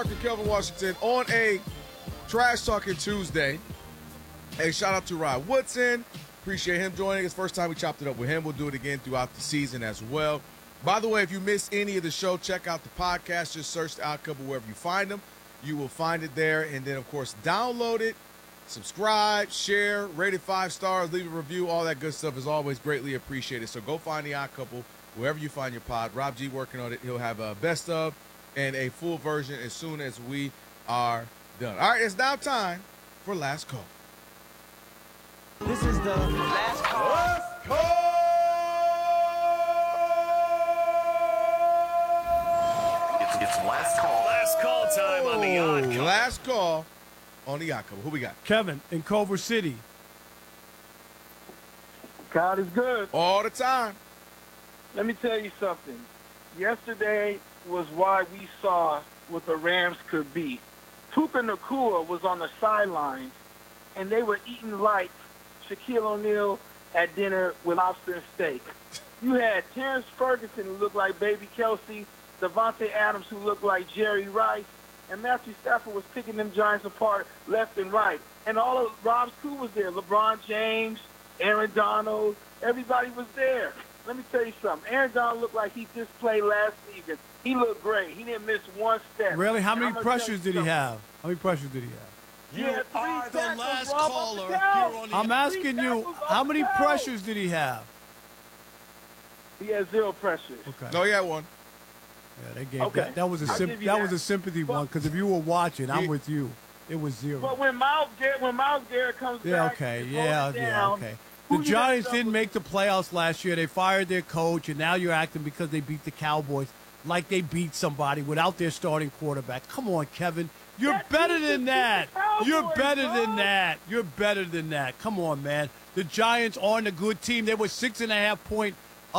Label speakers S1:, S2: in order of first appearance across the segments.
S1: Kelvin Washington on a Trash Talking Tuesday. Hey, shout out to Rod Woodson. Appreciate him joining us. First time we chopped it up with him. We'll do it again throughout the season as well. By the way, if you missed any of the show, check out the podcast. Just search the Odd Couple wherever you find them. You will find it there. And then, of course, download it, subscribe, share, rate it 5 stars, leave a review. All that good stuff is always greatly appreciated. So go find the Odd Couple wherever you find your pod. Rob G working on it. He'll have a best of and a full version as soon as we are done. All right, it's now time for Last Call.
S2: This is the Last Call.
S1: Last Call!
S3: It's last call. Last call time on the Odd Couple.
S1: Last call on the Odd Couple. Who we got?
S4: Kevin in Culver City.
S5: God is good.
S1: All the time.
S5: Let me tell you something. Yesterday was why we saw what the Rams could be. Puka Nacua was on the sidelines, and they were eating like Shaquille O'Neal at dinner with lobster and steak. You had Terrence Ferguson, who looked like Baby Kelsey, Devontae Adams, who looked like Jerry Rice, and Matthew Stafford was picking them Giants apart left and right. And all of Rob's crew was there. LeBron James, Aaron Donald, everybody was there. Let me tell you something. Aaron Donald looked like he just played last season. He looked great. He didn't miss one step.
S4: Really? How many pressures did he have? How many pressures did he have?
S3: You are the last caller here on the
S4: I'm asking you, how many pressures did he have?
S5: He had 0 pressures.
S4: Okay.
S1: No, he had one.
S4: Yeah, they gave
S5: Okay.
S4: that was a sympathy one because if you were watching, I'm with you. It was 0.
S5: But when Myles Garrett comes back,
S4: okay.
S5: and
S4: Yeah,
S5: holds it
S4: yeah,
S5: down,
S4: okay.
S5: who
S4: The
S5: you got
S4: Giants
S5: to
S4: didn't make the playoffs last year. They fired their coach, and now you're acting because they beat the Cowboys like they beat somebody without their starting quarterback. Come on, Kevin. You're
S5: That
S4: better
S5: team
S4: than
S5: beat the
S4: that. You're
S5: Cowboys,
S4: better
S5: bro.
S4: than that. You're better than that. Come on, man. The Giants aren't a good team. They were 6.5-point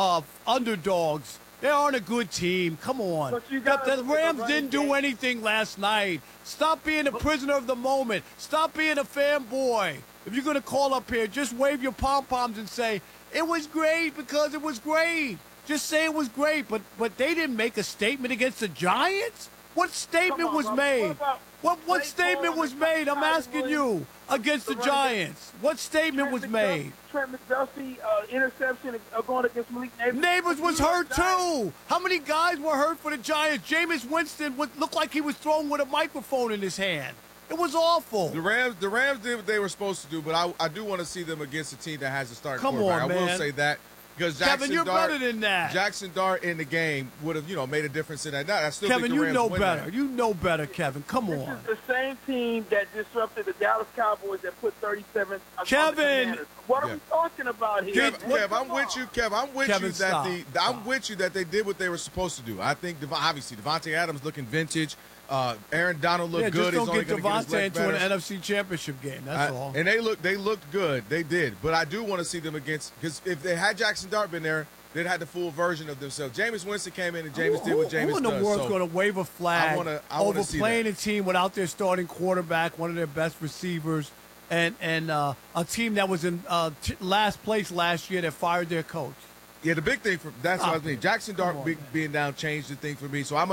S4: underdogs. They aren't a good team. Come on.
S5: But you gotta
S4: The
S5: look at the
S4: Rams
S5: running
S4: didn't do
S5: game.
S4: anything last night. Stop being a prisoner of the moment. Stop being a fanboy. If you're going to call up here, just wave your pom-poms and say, it was great because it was great. Just say it was great. But they didn't make a statement against the Giants? What statement
S5: Come on,
S4: was
S5: Rob.
S4: made? What
S5: Play
S4: statement
S5: ball
S4: was
S5: and
S4: made? I'm
S5: Tyler
S4: asking
S5: Williams,
S4: you. Against the
S5: the running back.
S4: Giants. What statement was made?
S5: Trent McDuffie interception going against Malik Neighbors.
S4: Neighbors was hurt too. How many guys were hurt for the Giants? Jameis Winston looked like he was thrown with a microphone in his hand. It was awful.
S1: The Rams did what they were supposed to do, but I do want to see them against a team that has a starting
S4: Come
S1: quarterback.
S4: on,
S1: I will
S4: man.
S1: say that because
S4: Kevin, you're better than that.
S1: Jackson Dart in the game would have made a difference in that. I still
S4: Kevin,
S1: think the
S4: you
S1: Rams
S4: know
S1: win
S4: better.
S1: that.
S4: You know better, Kevin. Come
S5: This
S4: on.
S5: is the same team that disrupted the Dallas Cowboys that put 37 on the
S4: Kevin!
S5: Commanders. What are
S1: Yeah.
S5: we talking about here?
S1: Kev,
S5: man?
S1: I'm
S5: Come
S1: with you,
S5: on.
S1: Kev. I'm with
S4: Kevin,
S1: you that
S4: stop.
S1: I'm with you that they did what they were supposed to do. I think obviously Devontae Adams looking vintage. Aaron Donald looked
S4: Yeah,
S1: good.
S4: just
S1: He's
S4: don't
S1: only
S4: get
S1: going to get his
S4: Devontae
S1: leg
S4: into an
S1: better.
S4: NFC Championship game. That's all.
S1: And they looked good. They did. But I do want to see them against, because if they had Jackson Dart been there, they'd had the full version of themselves. Jameis Winston came in and Jameis did what Jameis
S4: Who in the
S1: does.
S4: world's
S1: So
S4: going to wave a flag
S1: I wanna
S4: over
S1: see
S4: playing
S1: that.
S4: a team without their starting quarterback, one of their best receivers, and a team that was in last place last year that fired their coach?
S1: yeah, the big thing that's what I mean. Jackson Dart
S4: Come on, man.
S1: being down changed the thing for me. So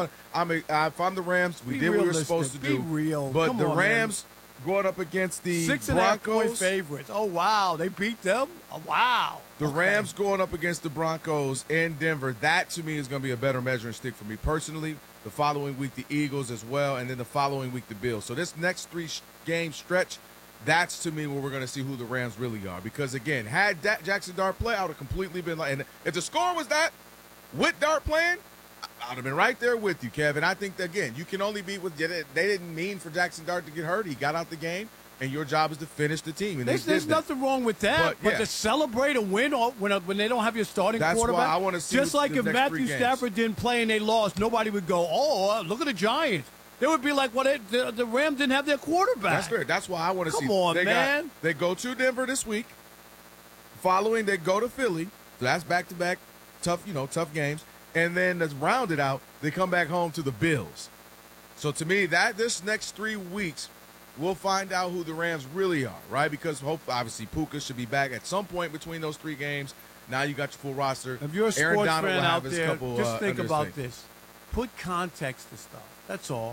S1: if I'm the Rams, we
S4: Be
S1: did what we were
S4: realistic.
S1: supposed to
S4: Be
S1: do.
S4: real.
S1: But
S4: Come
S1: the
S4: on, man.
S1: Rams going up against the
S4: 6.5-point
S1: Broncos.
S4: favorites. Oh, wow. They beat them? Oh, wow.
S1: The
S4: Okay.
S1: Rams going up against the Broncos in Denver, that to me is going to be a better measuring stick for me personally. The following week, the Eagles as well, and then the following week, the Bills. So this next 3-game stretch, that's to me where we're going to see who the Rams really are. Because, again, had Jackson Dart play, I would have completely been like – and if the score was that, with Dart playing, I would have been right there with you, Kevin. I think, that, again, you can only beat with – they didn't mean for Jackson Dart to get hurt. He got out the game. And your job is to finish the team. And
S4: There's nothing wrong with that. But
S1: yeah.
S4: to celebrate a win when they don't have your starting
S1: That's
S4: quarterback,
S1: why I wanna see
S4: just like
S1: the
S4: if
S1: next
S4: Matthew
S1: 3 games.
S4: Stafford didn't play and they lost, nobody would go, oh, look at the Giants. They would be like, well, the Rams didn't have their quarterback.
S1: That's fair. That's why I want to see.
S4: Come on, man.
S1: They go to Denver this week. Following, they go to Philly. So that's back-to-back tough games. And then that's rounded out. They come back home to the Bills. So to me, this next 3 weeks, we'll find out who the Rams really are, right? Because obviously Puka should be back at some point between those 3 games. Now you got your full roster.
S4: If you're a
S1: Aaron
S4: sports
S1: Donald
S4: fan
S1: will
S4: out
S1: have his
S4: there,
S1: couple,
S4: just think
S1: under his
S4: about
S1: thing.
S4: this. Put context to stuff. That's all.